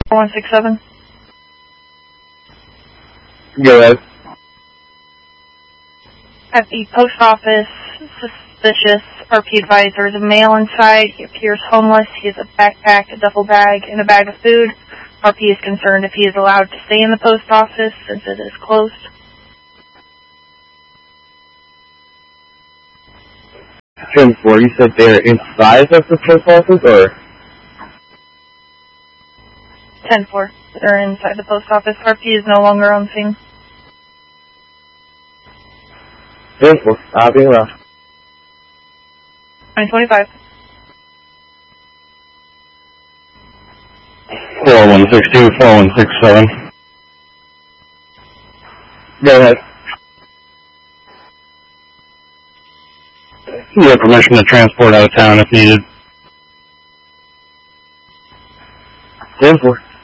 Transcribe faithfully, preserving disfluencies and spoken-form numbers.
four one six seven. Go ahead. At the post office, suspicious. R P advised there is a male inside. He appears homeless. He has a backpack, a duffel bag, and a bag of food. R P is concerned if he is allowed to stay in the post office since it is closed. ten four, you said they're inside of the post office, or? ten four, they're inside the post office. R P is no longer on scene. ten four, I'll be around. nine twenty-five. four one six two, four one six seven. Go ahead. You have permission to transport out of town if needed. ten four.